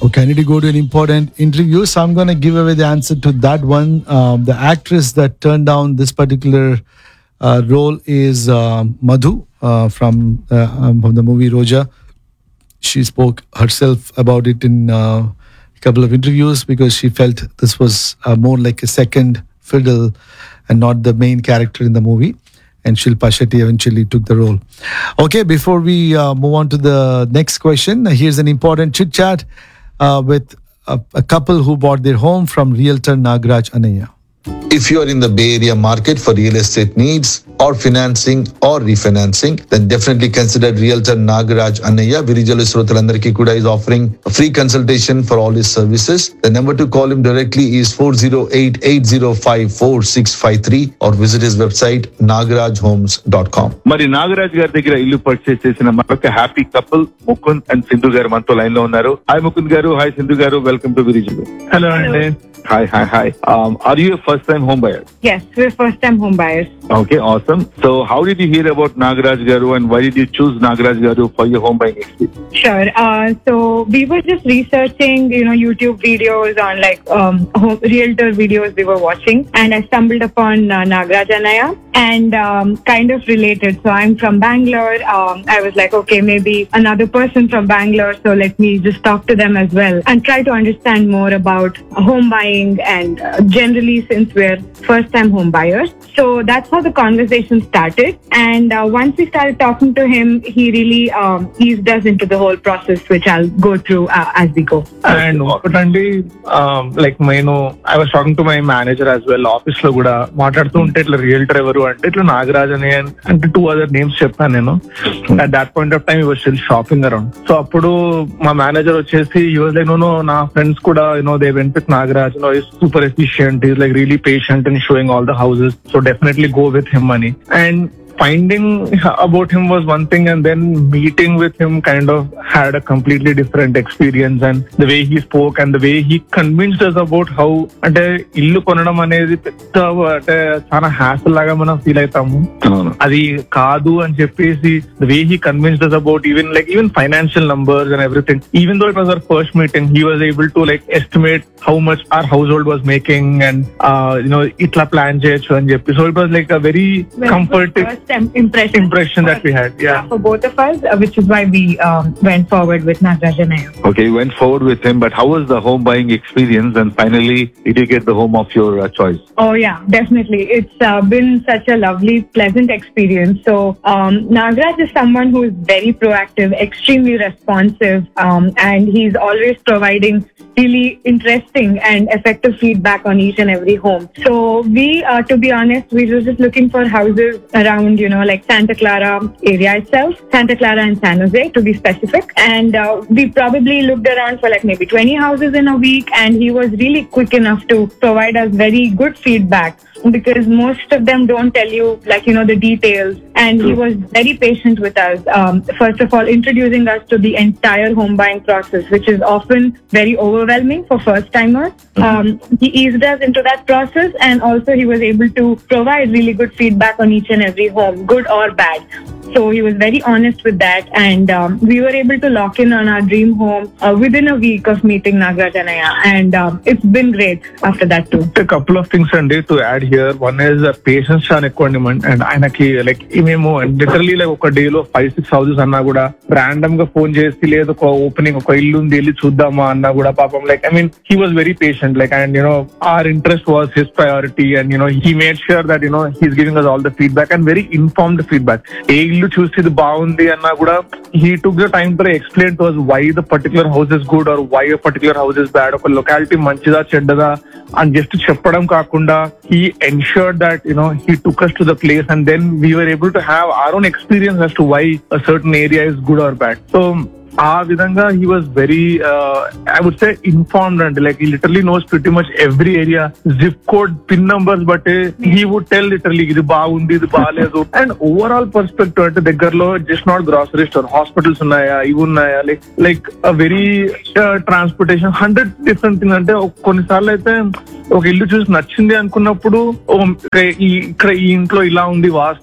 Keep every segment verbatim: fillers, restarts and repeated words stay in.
Okay, I need to go to an important interview, so I'm going to give away the answer to that one. Um, the actress that turned down this particular uh, role is uh, Madhu uh, from, uh, um, from the movie Roja. She spoke herself about it in uh, a couple of interviews because she felt this was uh, more like a second fiddle and not the main character in the movie. And Shilpa Shetty eventually took the role. Okay, before we uh, move on to the next question, here's an important chit chat uh, with a, a couple who bought their home from realtor Nagaraj Anaya. If you are in the Bay Area market for real estate needs or financing or refinancing, then definitely consider realtor Nagaraj Anaya. Virijalu Srotalandariki Kuda is offering a free consultation for all his services. The number to call him directly is four oh eight, eight oh five, four six five three or visit his website nagaraj homes dot com. మరి నాగరాజ్ గారి దగ్గర ఇల్లు purchase చేసిన మరొక happy couple Mukund and Sindhu గారు మనతో line లో ఉన్నారు. హాయ్ ముకుంద్ గారు, హాయ్ సింధు గారు, వెల్కమ్ టు విరిజలు. హలో అండి. Hi, hi, hi. Um, are you a first-time home buyer? Yes, we're first-time home buyers. Okay, awesome. So, how did you hear about Nagaraj Garu and why did you choose Nagaraj Garu for your home buying experience? Sure. Uh, so, we were just researching, you know, YouTube videos on like um, home, realtor videos we were watching, and I stumbled upon uh, Nagaraj Anaya and um, kind of related. So, I'm from Bangalore. Um, I was like, okay, maybe another person from Bangalore. So, let me just talk to them as well and try to understand more about home buying. And uh, generally, since we're first-time home buyers, so that's how the conversation started. And uh, once we started talking to him, he really um, eased us into the whole process, which I'll go through uh, as we go. And ఒకటండి like నేను I was talking to my manager as well. Office లో కూడా మాట్లాడుతూ ఉంటే ఇట్లా realtor ఎవరు అంటే ఇట్లా నాగరాజ్ అని అంటే టూ అదర్ నేమ్స్ చెప్పాను నేను. At that point of time you was still shopping around. So అప్పుడు మా మేనేజర్ వచ్చేసి యూ వాస్ లైక్, నో నా ఫ్రెండ్స్ కూడా you know they went with Nagaraj. You know, he's super efficient. He's like really patient in showing all the houses. So definitely go with him, money. And finding about him was one thing, and then meeting with him kind of had a completely different experience. And the way he spoke and the way he convinced us about how అంటే ఇల్లు కొనడం అనేది పెద్ద అంటే చాలా hassle లాగా మనం feel అవుతాము. అది కాదు అని చెప్పేసి the way he convinced us about even like even financial numbers and everything. Even though it was our first meeting, he was able to like estimate how much our household was making and uh, you know itla plan చేయొచ్చు అని చెప్పి. So it was like a very comforting impression impression that we had, yeah, for both of us, uh, which is why we um, went forward with Nagaraj Anaya. Okay, you went forward with him, but how was the home buying experience? And finally, did you get the home of your uh, choice? Oh yeah, definitely. It's uh, been such a lovely, pleasant experience. So um, Nagaraj is someone who is very proactive, extremely responsive, um, and he's always providing really interesting and effective feedback on each and every home. So we, uh, to be honest, we were just looking for houses around, you know, like Santa Clara area itself, Santa Clara and San Jose to be specific. And uh, we probably looked around for like maybe twenty houses in a week, and he was really quick enough to provide us very good feedback because most of them don't tell you like, you know, the details. And he was very patient with us. Um, first of all, introducing us to the entire home buying process, which is often very overwhelming for first timers. Um, he eased us into that process, and also he was able to provide really good feedback on each and every home, good or bad. So he was very honest with that, and um, we were able to lock in on our dream home uh, within a week of meeting Nagaraj Anaya, and um, it's been great after that too. A couple of things and to add here. One is uh, patience and equanimity, and ఆయనకి like మేము literally like ఒక day లో five six houses అన్నా కూడా random గా phone చేసి లేదు ఒక ఓపెనింగ్ ఒక ఇల్లు ఉంది వెళ్ళి చూద్దామా అన్నా కూడా పాపం like I mean he was very patient like and you know are interest was his priority and you know he made sure that you know he's giving us all the feedback and very informed feedback. ఏ ఇల్లు చూసి ఇది బాగుంది అన్నా కూడా he took the time to explain to us why the particular house is good or why a particular house is bad. ఒక locality మంచిదా చెడ్డదా అని just చెప్పడం కాకుండా he ensured that you know he took us to the place, and then we were able to have our own experience as to why a certain area is good or bad. So ఆ విధంగా he was very uh, I would say informed, and like he literally knows pretty much every area, zip code, pin numbers, but uh, he would tell literally ఇది బాగుంది ఇది బాగాలేదు. And overall perspective అంటే దగ్గరలో just not grocery store, hospitals ఉన్నాయా ఇవి ఉన్నాయా like like very transportation hundred different thing. అంటే కొన్నిసార్లు అయితే ఒక ఇల్లు చూసి నచ్చింది అనుకున్నప్పుడు ఇక్కడ ఈ ఇంట్లో ఇలా ఉంది వాస్తు,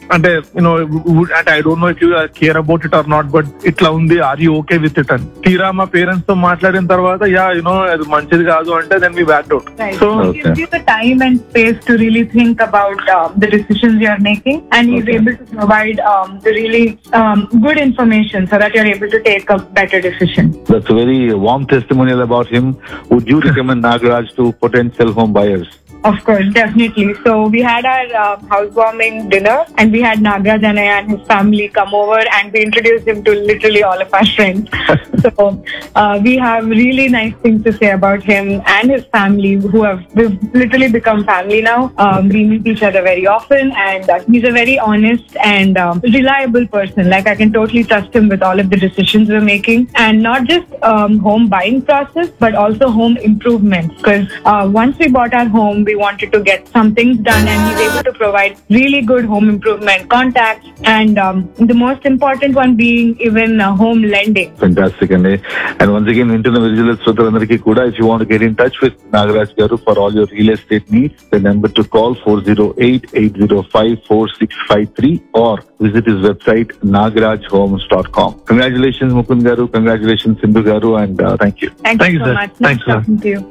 అంటే యూనో అంటే I don't know if you care about it or not, but ఇట్లా ఉంది, are you okay with it అని. తీరా మా పేరెంట్స్ తో మాట్లాడిన తర్వాత యా యునో అది మంచిది కాదు అంటే then we back out. Right. So He gives you the time and space to really think about um, the decisions you are making, and he's Okay. able to provide um, the really um, good information so that you're able to take a better decision. That's a very warm testimonial about him. Would you recommend Nagaraj to potential home buyers? Of course, definitely. So we had our uh, housewarming dinner, and we had Nagaraj Anaya and his family come over, and we introduced him to literally all of our friends. So uh, we have really nice things to say about him and his family, who have we've literally become family now. Um, we meet each other very often, and uh, he's a very honest and um, reliable person. Like, I can totally trust him with all of the decisions we're making, and not just um, home buying process, but also home improvements. Because uh, once we bought our home, we wanted to get some things done, and he's able to provide really good home improvement contacts, and um, the most important one being even uh, home lending. Fantastic, అండి. And once again, వింటున్న vigilance శ్రోతలందరికీ కూడా, if you want to get in touch with Nagaraj garu for all your real estate needs, the number to call four zero eight, eight zero five, four six five three or visit his website nagaraj homes dot com. Congratulations Mukund garu, congratulations Sindhu garu, and uh, thank you. Thank, Thank you you, so sir. much. Thanks, Nice sir. talking to you.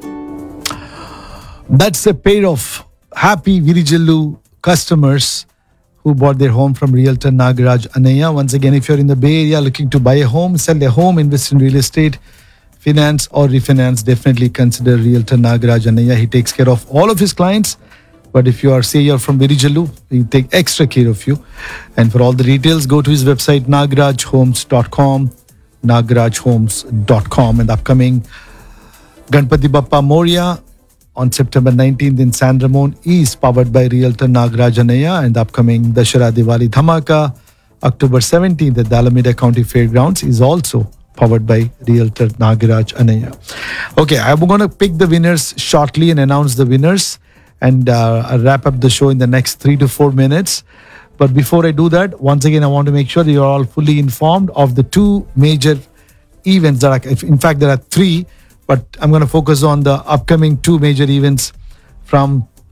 That's a pair of happy Virijallu customers who bought their home from Realtor Nagaraj Anaya. Once again, if you're in the Bay Area looking to buy a home, sell a home, invest in real estate, finance or refinance, definitely consider Realtor Nagaraj Anaya. He takes care of all of his clients. But if you are, say you're from Virijallu, he take extra care of you. And for all the details, go to his website nagaraj homes dot com, nagaraj homes dot com. And the upcoming Ganpati Bappa Moria on September nineteenth in San Ramon is powered by Realtor Nagaraj Anaya, and the upcoming Dashara Diwali Dhamaka October seventeenth at the Alameda County Fairgrounds is also powered by Realtor Nagaraj Anaya. Okay, I'm going to pick the winners shortly and announce the winners, and uh, I'll wrap up the show in the next three to four minutes. But before I do that, once again, I want to make sure that you're all fully informed of the two major events that are, in fact, there are three, but I'm going to focus on the upcoming two major events from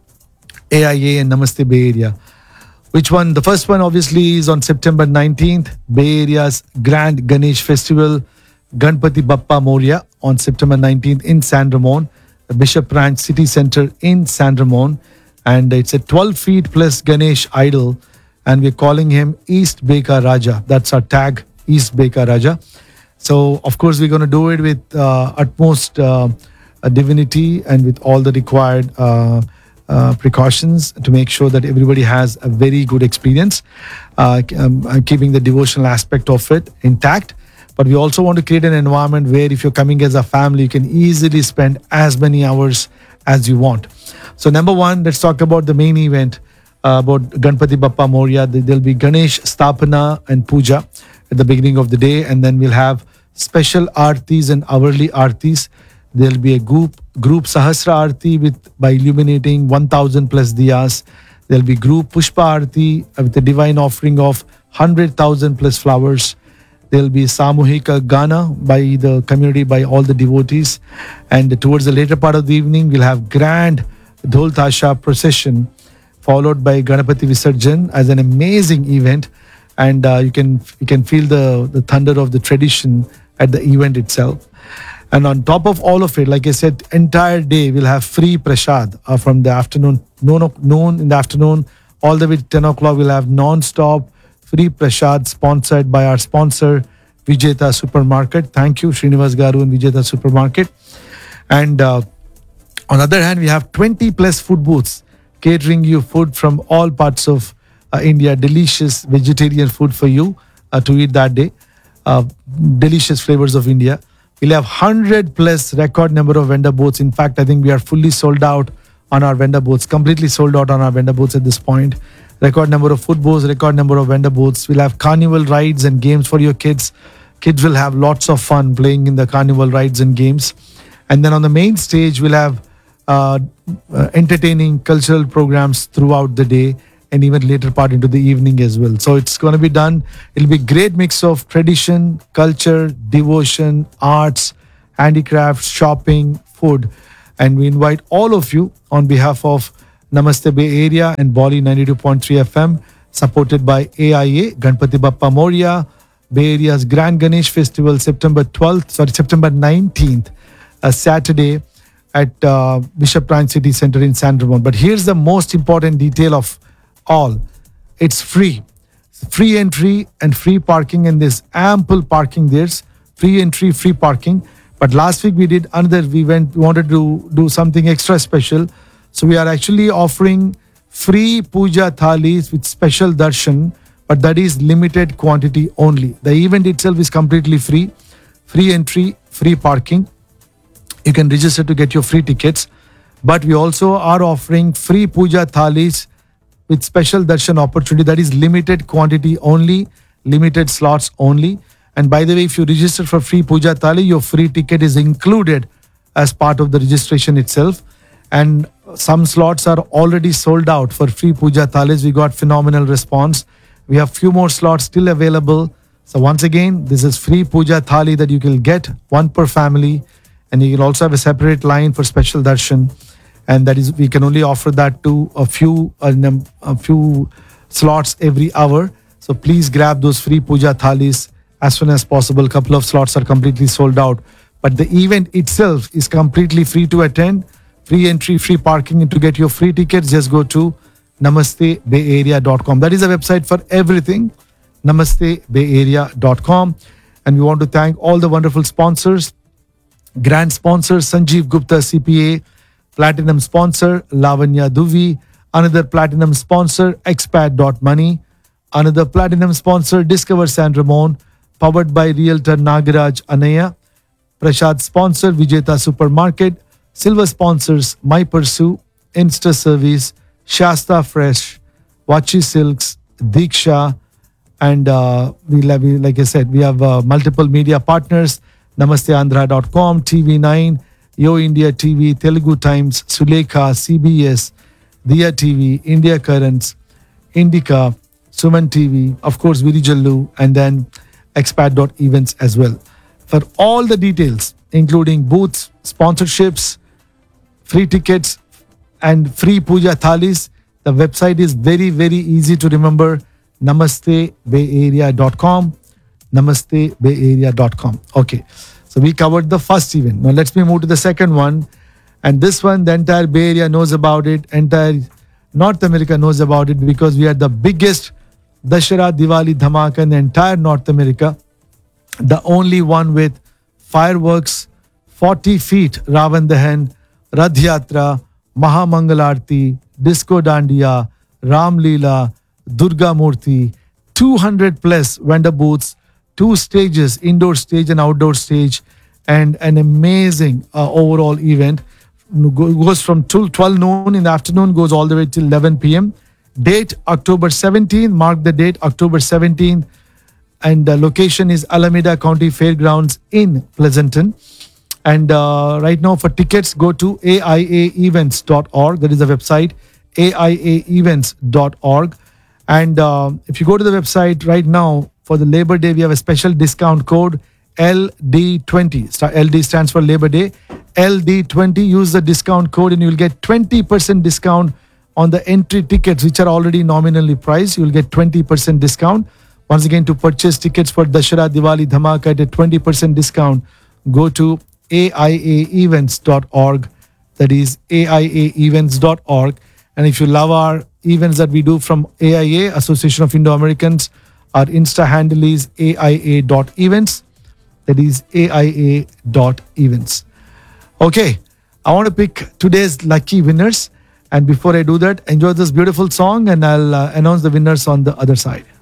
A I A and Namaste Bay Area. Which one? The first one obviously is on September nineteenth, Bay Area's Grand Ganesh Festival, Ganpati Bappa Moria on September nineteenth in San Ramon, the Bishop Ranch City Center in San Ramon. And it's a twelve feet plus Ganesh idol, and we're calling him East Beka Raja. That's our tag, East Beka Raja. So, of course, we're going to do it with uh, utmost uh, divinity and with all the required uh, uh, precautions to make sure that everybody has a very good experience, uh, um, uh, keeping the devotional aspect of it intact. But we also want to create an environment where if you're coming as a family, you can easily spend as many hours as you want. So, number one, let's talk about the main event uh, about Ganpati Bappa Moria. There'll be Ganesh Stapana and Puja at the beginning of the day, and then we'll have special artis and hourly artis. There'll be a group group Sahasra Arti with by illuminating one thousand plus diyas. There'll be group Pushpa Arti with a divine offering of one hundred thousand plus flowers. There'll be Samuhika Gana by the community, by all the devotees. And towards the later part of the evening, we'll have grand Dhol Tasha procession followed by Ganapati Visarjan as an amazing event. And uh, you can you can feel the, the thunder of the tradition at the event itself. And on top of all of it, like I said, entire day we'll have free prasad uh, from the afternoon, noon, o- noon in the afternoon, all the way to ten o'clock. We'll have non-stop free prasad sponsored by our sponsor, Vijeta Supermarket. Thank you, Srinivas Garu and Vijeta Supermarket. And uh, on the other hand, we have twenty plus food booths catering you food from all parts of uh, India, delicious vegetarian food for you uh, to eat that day. Uh, delicious flavors of India. We'll have one hundred plus record number of vendor booths. In fact, I think we are fully sold out on our vendor booths, completely sold out on our vendor booths at this point. Record number of food booths, record number of vendor booths. We'll have carnival rides and games for your kids. Kids will have lots of fun playing in the carnival rides and games. And then on the main stage, we'll have uh, uh, entertaining cultural programs throughout the day, and even later part into the evening as well. So it's going to be done. It'll be great mix of tradition, culture, devotion, arts, handicrafts, shopping, food. And we invite all of you on behalf of Namaste Bay Area and Bali ninety-two point three F M supported by A I A, Ganpati Bappa Moria, Bay Area's Grand Ganesh Festival, September twelfth, sorry, September nineteenth, a Saturday at uh, Bishop Prime City Center in San Ramon. But here's the most important detail of all. It's free. Free entry and free parking, and there's ample parking. There's free entry, free parking. But last week we did another, we went, we wanted to do something extra special. So we are actually offering free puja thalis with special darshan, but that is limited quantity only. The event itself is completely free. Free entry, free parking. You can register to get your free tickets. But we also are offering free puja thalis with special darshan opportunity. That is limited quantity only, limited slots only. And by the way, if you register for free puja thali, your free ticket is included as part of the registration itself. And some slots are already sold out for free puja thalis. We got phenomenal response. We have few more slots still available. So once again, this is free puja thali that you can get, one per family. And you can also have a separate line for special darshan. And that is, we can only offer that to a few, a, num- a few slots every hour. So please grab those free puja thalis as soon as possible. A couple of slots are completely sold out. But the event itself is completely free to attend. Free entry, free parking. And to get your free tickets, just go to namaste bay area dot com. That is a website for everything. namaste bay area dot com. And we want to thank all the wonderful sponsors. Grand sponsor Sanjeev Gupta C P A. Platinum sponsor Lavanya Duvi. Another platinum sponsor expat dot money. Another platinum sponsor Discover San Ramon. Powered by Realtor Nagaraj Anaya. Prashad sponsor Vijeta Supermarket. Silver sponsors My Pursue, Insta Service, Shasta Fresh, Vachi Silks, Diksha, and uh, we have, like I said, we have uh, multiple media partners. namaste andhra dot com, T V nine, Yo India T V, Telugu Times, Sulekha, C B S, Diya T V, India Currents, Indica, Suman T V, of course Virijallu, and then expat dot events as well. For all the details, including booths, sponsorships, free tickets, and free puja thalis, the website is very, very easy to remember. namaste bay area dot com. namaste bay area dot com. Okay, so we covered the first event. Now let's me move to the second one. And this one, the entire Bay Area knows about it. Entire North America knows about it because we are the biggest Dashera Diwali Dhamaka in the entire North America. The only one with fireworks, forty feet Ravan Dahan, Radh Yatra, Mahamangalarti, Disco Dandiya, Ram Leela, Durga Murti, two hundred plus vendor booths, two stages, indoor stage and outdoor stage, and an amazing uh, overall event. Go- goes from till twelve noon in the afternoon, goes all the way till eleven p.m. Date October seventeenth, mark the date October seventeenth, and the location is Alameda County Fairgrounds in Pleasanton. And uh, right now for tickets, go to A I A events dot org. That is the website, A I A events dot org. And uh, if you go to the website right now, for the Labor Day, we have a special discount code L D twenty. L D stands for Labor Day. L D twenty, use the discount code and you will get twenty percent discount on the entry tickets, which are already nominally priced. You will get twenty percent discount. Once again, to purchase tickets for Dashera Diwali Dhamaka at a twenty percent discount, go to A I A events dot org. That is A I A events dot org. And if you love our events that we do from A I A, Association of Indo-Americans, our Insta handle is A I A dot events. That is A I A dot events. Okay, I want to pick today's lucky winners. And before I do that, enjoy this beautiful song and I'll uh, announce the winners on the other side.